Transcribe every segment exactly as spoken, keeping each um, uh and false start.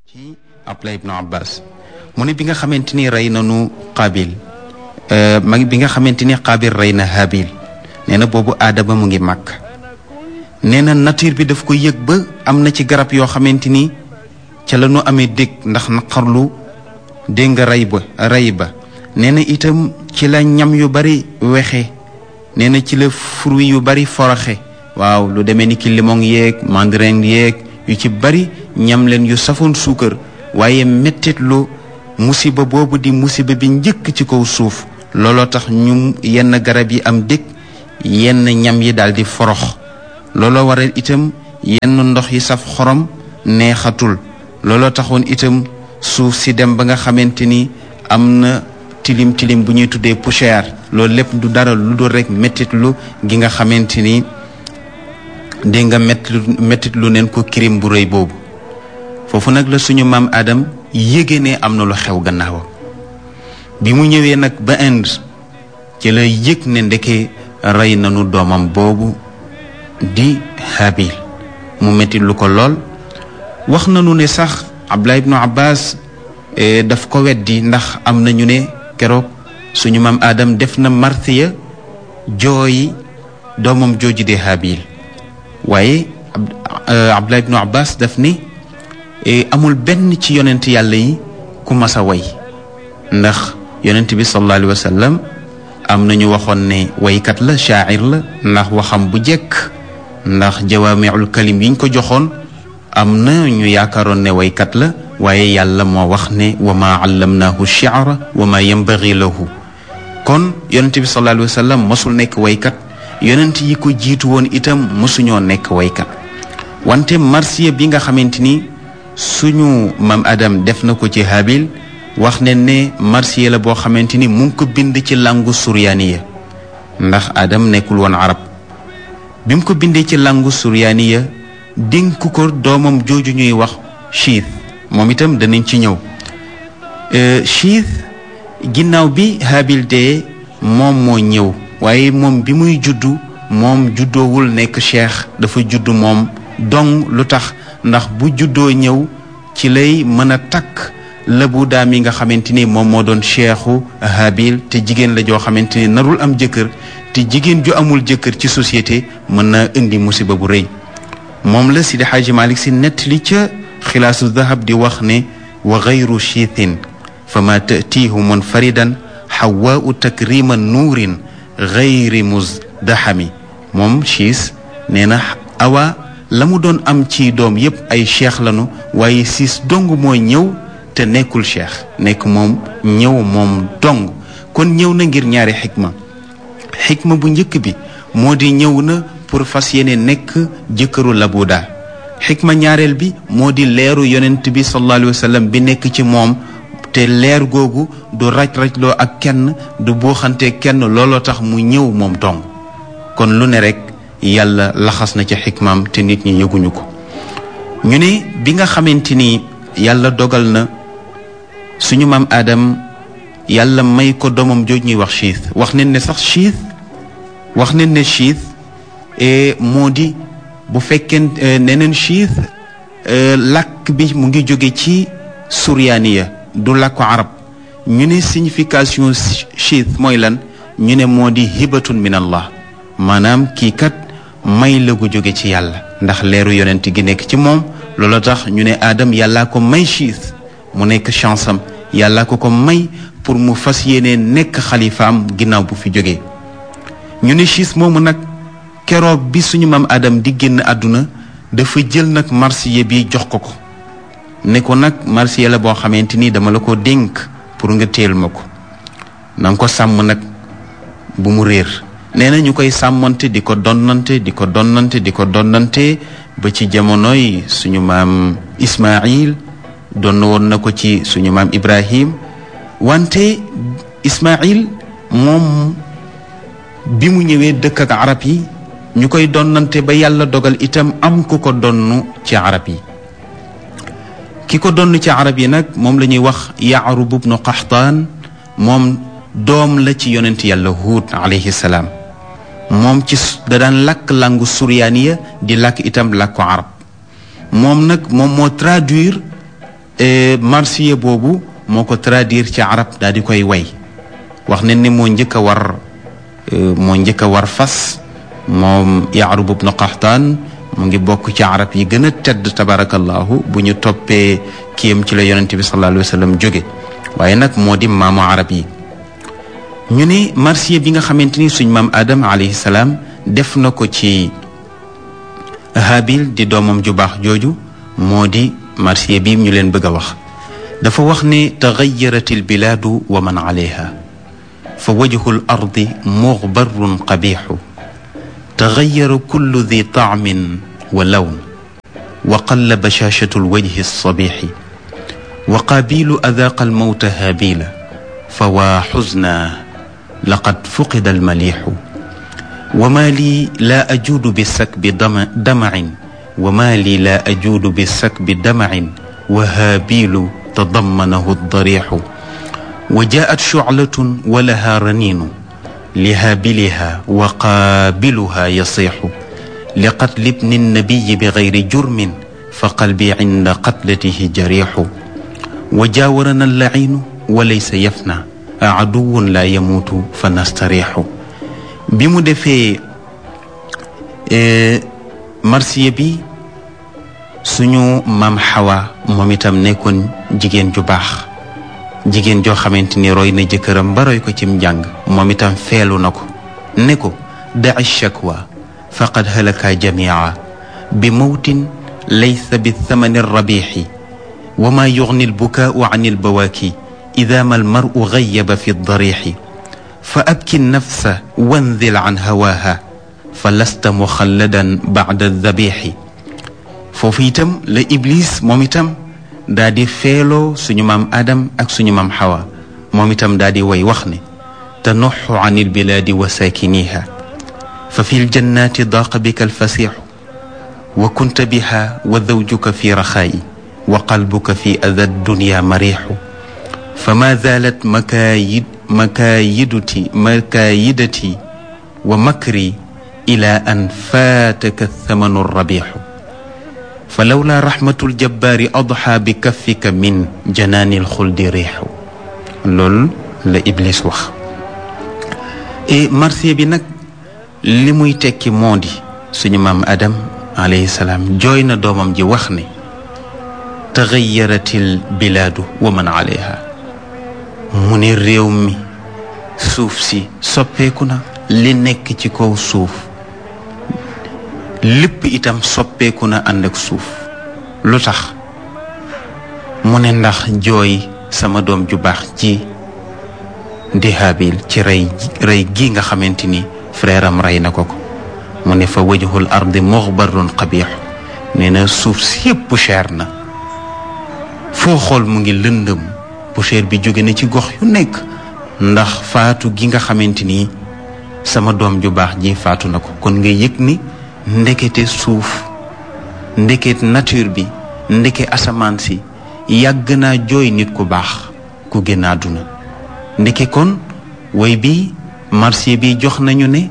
ci Abdullah ibnu Abbas mu ne bi nga xamante ni rey nanu Qaabil ma bi nga xamante ni Qaabil rey na Haabil nee na boobu Aadama mu ngi màgg nee na nature bi daf ko yëg ba am na ci garab yoo xamante ni ca la ñu amee dégg ndax naqarlu dégg nga rey ba rey ba nee na itam ci la ñam yu bari wexe nee na ci la fruit yu bari foroxe waaw lu demee ni ki limon yeeg mandarin yeeg yu ci bari ñam leen yu safoon suukar waaye mettit lu musiba boobu di musiba bi njëkk ci kaw suuf looloo tax ñu yenn garab yi am dëkk yenn ñam yi daal di forox looloo waral itam yenn ndox yi saf xorom neexatul looloo taxoon itam suuf si dem ba nga xamante ni am na tilim tilim bu ñuy tuddee poussière loolu lépp du dara lu dul rek mettit lu gi nga xamante ni dégg nga mettit lu neen ko kirim bu rëy boobu foofu nag la suñu maam Adam yéege ne am na lu xew gannaawam bi mu ñëwee nag ba Inde ci la yëg ne ndeke rey nañu doomam boobu di Haabil mu mettit lu ko lool wax nañu ne sax Abdullah ibnu Abbas daf ko weddi ndax am na ñu ne keroog suñu maam Adam def na marsiya jooyi doomam jooju di Haabil waaye Abdullah ibnu Abbas daf ni amul benn ci yonent yàlla yi ku mas a way ndax yonent bi sallallahu alayhi wa sallam am nañu waxoon ne waykat la shaa'ir la ndax waxam bu jekk ndax jawaami'ul kalim yiñ ko joxoon am na ñu yaakaaroon ne waykat la waaye yàlla moo wax ne wa maa allamnaahu shi'ra wa maa yanbaghi lahu kon yonent bi sallallahu alayhi wa sallam mosul nekk waykat yonent yi ko jiitu woon itam mosuñoo nekk waykat wante marsiya bi nga xamante ni suñu maam Adam def na ko ci Haabil wax ne ne marsiya la boo xamante ni mu ngi ko bind ci langu suryaaniya ndax Adam nekkul woon arab bi mu ko bindee ci langu suryaaniya dénk ko doomam jooju ñuy wax Chiith moom itam danañ ci ñëw Chiith ginnaaw bi Haabil dee moom moo ñëw waaye moom bi muy juddu moom juddoowul nekk cheikh dafa juddu moom dong lu tax ndax bu juddoo ñëw ci lay mën a takk lëbu daam yi nga xamante ni moom moo doon cheikhu Haabil te jigéen la joo xamante ni narul am jëkkër te jigéen ju amul jëkkër ci société mën na indi musiba bu rëy moom la Sidi Xaaji Malik Si nettali ca xilaasu dahab di wax ne wa gayru chiithin fa ma tatiihu munfaridan xawaau takrima nuurin gayri musdahami moom chiis nee na awa la mu doon am ci doom yépp ay cheikh lanu waaye siis dong moo ñëw te nekkul cheikh nekk moom ñëw moom dong kon ñëw na ngir ñaari xikma xikma bu njëkk bi moo di ñëw na pour fas yéene nekk jëkkëru labuda xikma ñaareel bi moo di leeru yonent bi sallallahu alayhi wa sallam bi nekk ci moom te leer googu du raj-rajloo ak kenn du buuxante kenn looloo tax mu ñëw moom dong kon lu ne rek yàlla laxas na ca xikmaam te nit ñi yëguñu ko ñu ne bi nga xamante ni yàlla dogal na suñu maam Adam yàlla may ko doomam jooj ñuy wax Chiith wax nañ ne sax Chiith wax nañ ne Chiith moo di bu fekkee neneen Chiith làkk bi mu ngi jóge ci suryaaniya du làkku arab ñu ne signification Chiith mooy lan ñu ne moo di hibatun min allah maanaam kii kat may la gu jóge ci yàlla ndax leeru yonent gi nekk ci moom loolu tax ñu ne Adam yàllaa ko may Chiith mu nekk chance am yàllaa ko ko may pour mu fas yéene nekk xalifaam ginnaaw bu fi jógee ñu ne Chiith moomu nag keroog bi suñu maam Adam di génn àdduna dafa jël nag marsiya bi jox ko ko ne ko nag marsiya la boo xamante ni dama la ko dénk pour nga téel ma ko na nga ko sàmm nag bu mu réer nee na ñu koy sàmmante di ko donnante di ko donnante di ko donnante ba ci jamonoy suñu maam Ismaïl donn woon na ko ci suñu maam Ibrahim wante Ismaïl moom bi mu ñëwee dëkk ak arab yi ñu koy donnante ba yàlla dogal itam am ku ko donn ci arab yi ki ko donn ci arab yi nag moom la ñuy wax Yaarub ibnu Qaxtaan moom doom la ci yonent yàlla Huud alayhi salaam moom ci da daan làkk langu suryaaniya di làkk itam làkku arab moom nag moom moo traduire marsiya boobu moo ko traduire ci arab daal di koy way wax ne ni moo njëkk a war moo njëkk a war fas moom Yaarub ibn Qaxtaan mu ngi bokk ci arab yi gën a tedd tabarakallahu bu ñu toppee kiyam ci la yonente bi sallallahu alayhi wa sallam jóge waaye nag moo di maamu arab yi ñu ne marsiya bi nga xamante ni suñ maam Adam alayhi salaam def na ko ci Habil di doomam ju baax jooju moo di marsiya bi ñu leen bëgg a wax dafa wax ne taxayarat albilaadu wa man alayha fa wajhu al ardi muxbarun qabixu taxayara kullu di taamin wa lawn wa qalla bashashatu alwajhi alsabixi wa qaabilu adaaqa almawta haabila fa waa xusna laqad fuqida almalixu wa maa lii laa ajuudu bisakbi damacin wa maa lii laa ajuudu bisakbi damacin wa haabilu tadammanahu addarixu wa jaat shuclatun wa laha raniinu lihaabiliha wa qaabiluha yasixu liqatli bni nnabiyi bigayri jurmin fa qalbi cinda qatlatihi jarixu wa jaawarana allaciinu wa laysa yafna aduwun laa yamuutu fa nastarixu bi mu defee marsiya bi suñu maam Xawa moom itam nekkoon jigéen ju baax jigéen joo xamante ni roy na jëkkëram ba roy ko cim njàng moom itam feelu na ko ne ko daci shakwa faqad halaka jamia bi mawtin laysa bi thamani rabixi wa ma yugni albukaau an albawaaki ida ma almaru gayaba fi darixi fa abki nafsa wanzil an hawaaha fa lasta muxalladan bacda dabixi foofu itam la Iblis moom itam daa di feeloo suñu maam Adam ak suñu maam Xawa moom itam daa di way wax ne tanuxu an ilbilaadi wa saakiniha fa fi ljannaati daaqa bika alfasixu wa kunta biha wa zawjuka fi raxaayi wa qalbuka fi ada dunya marixu fa ma zaalat makaayid makaayiduti makaayidati wa makri ila an faataka thamanu rabixu fa lawla raxmatul jabbaari adxa bi kaffika min janaanil xuldi riixu loolu la Iblis wax et marsiya bi nag li muy tekki moo di suñu maam Adam alayhi salaam jooy na doomam ji wax ne taxayaratil bilaadu wa man alayha mu ne réew mi suuf si soppeeku na li nekk ci kaw suuf lépp itam soppeeku na ànd ak suuf lu tax mu ne ndax jooy sama doom ju baax ji di Haabil ci rey rey gi nga xamante ni frère am rey na ko ko mu ne fa wajhul ardi muxbarun qabix nee na suuf si yépp cher na foo xool mu ngi lëndëm poussière bi jóge na ci gox yu nekk ndax faatu gi nga xamante ni sama doom ju baax ji faatu na ko kon nga yëg ni ndekete suuf ndeket nature bi ndeke asamaan si yàgg naa jooy nit ku baax ku génn àdduna ndeke kon way bi marsiya bi jox nañu ne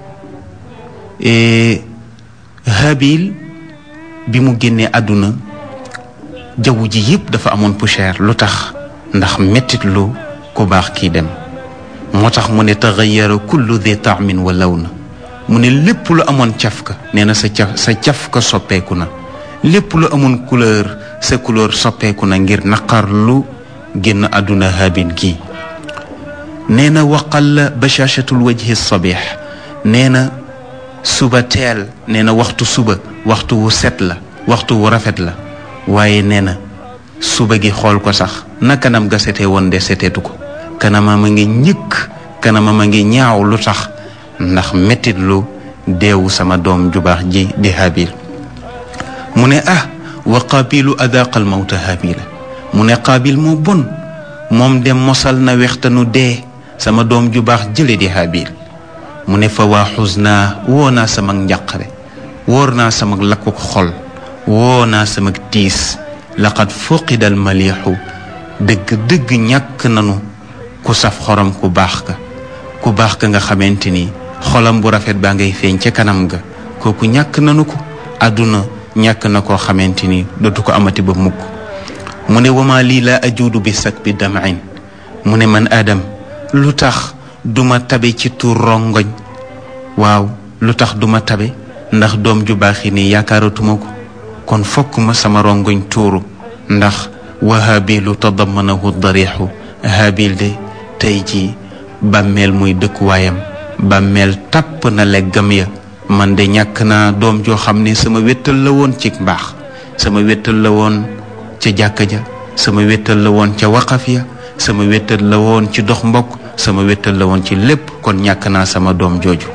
Habil bi mu génnee àdduna jaww ji yépp dafa amoon poussière lu tax ndax mettit lu ku baax kii dem moo tax mu ne taxayara kullu di taamin wa lawna mu ne lépp lu amoon cafka nee na sa caf sa cafka soppeeku na lépp lu amoon couleur sa couleur soppeeku na ngir naqar lu génn àdduna Haabil gi nee na waqal bashaashatul wajhi sabih nee na suba teel nee na waxtu suba waxtu wu set la waxtu wu rafet la waaye nee na suba gi xool ko sax na kanam ga setee woon de seteetu ko kanamam a ngi ñëkk kanamam a ngi ñaaw lu tax ndax mettit lu deewu sama doom ju baax ji di Haabil mu ne ah wa qaabilu adaqal mawta Haabila mu ne qaabil moo bon moom dem mosal na wextanu dee sama doom ju baax jële di Haabil mu ne fa waa xusnaa woo naa sama njàqare wóor naa sama lakkuk xol woo naa sama tiis laqad fuqidal maliixu dëgg dëgg ñàkk nanu ku saf xorom ku baax ka ku baax ka nga xamante ni xolam bu rafet baa ngay feeñ ca kanam ga kooku ñàkk nanu ko àdduna ñàkk na koo xamante ni dootu ko amati ba mukk mu ne wama lii laa ajuudu bi sak bi damain mu ne man Adam lu tax duma tabe ci tuur rongoñ waaw lu tax duma tabe ndax doom ju baaxi nii yaakaaratuma ko kon fokk ma sama rongoñ tuuru ndax wa Haabilu tadammanahu darixu Haabil de tey ji bàmmeel muy dëkkuwaayam bàmmeel tàpp na leggam ya man de ñàkk naa doom joo xam ne sama wéttal la woon ci mbaax sama wéttal la woon ca jàkka ja sama wéttal la woon ca waqaf ya sama wéttal la woon ci dox mbokk sama wéttal la woon ci lépp kon ñàkk naa sama doom jooju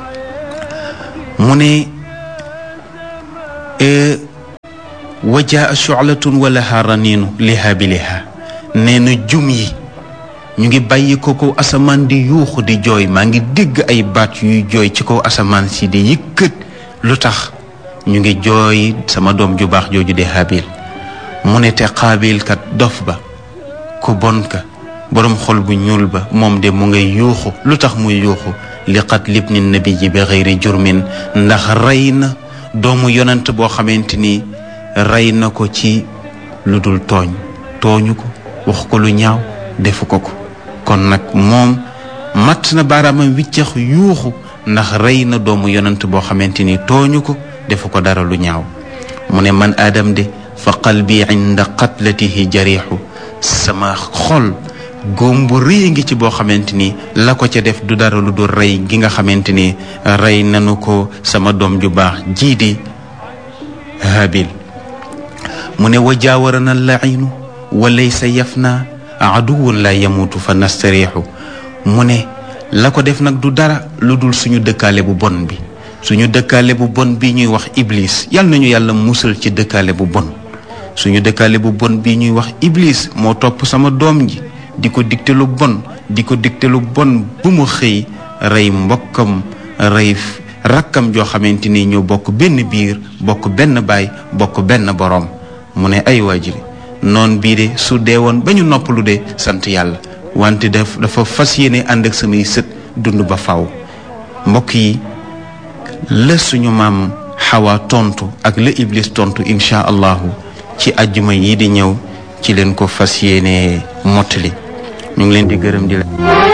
mu ne wajaa shu'latun wa laha raniinu li haabiliha nee na jum yi ñu ngi bàyyi ko kaw asamaan di yuuxu di jooy maa ngi dégg ay baat yuy jooy ci kaw asamaan si di yëkkat lu tax ñu ngi jooy sama doom ju baax jooju di Haabil mu ne te Qaabil kat dof ba ku bon ka boroom xol bu ñuul ba moom de mu ngay yuuxu lu tax muy yuuxu li qatli ibni nabiyyi bi ghayri jurmin ndax rey na doomu yonent boo xamante ni rey na ko ci lu dul tooñ tooñu ko wax ko lu ñaaw defu ko ko kon nag moom matt na baaraamam wiccax yuuxu ndax rey na doomu yonent boo xamante ni tooñu ko defu ko dara lu ñaaw mu ne man Adam de fa qalbi inda qatlatihi jariixu sama xol góom bu rëy ngi ci boo xamante ni la ko ca def du dara lu dul rey gi nga xamante ni rey nanu ko sama doom ju baax jii di Haabil mu ne wa jaawarana lainu wa laysa yafna aduwun la yamutu fa nastariixu mu ne la ko def nag du dara lu dul suñu dëkkaale bu bon bi suñu dëkkaale bu bon bi ñuy wax iblis yal nañu yàlla musal ci dëkkaale bu bon suñu dëkkaale bu bon bi ñuy wax iblis moo topp sama doom ji di ko digte lu bon di ko digte lu bon bu mu xëy rey mbokkam rey rakkam joo xamante ni ñoo bokk benn biir bokk benn baay bokk benn boroom mu ne ay waajiri noon bii de su dee woon ba ñu noppalu de sant yàlla wante daf dafa fas yéene ànd ak samay sët dund ba faw mbokk yi la suñu maam Xawa tontu ak la Iblis tontu insha allahu ci ajjuma yi di ñëw ci leen ko fas yéene mottali ñu ngi leen di gërëm di la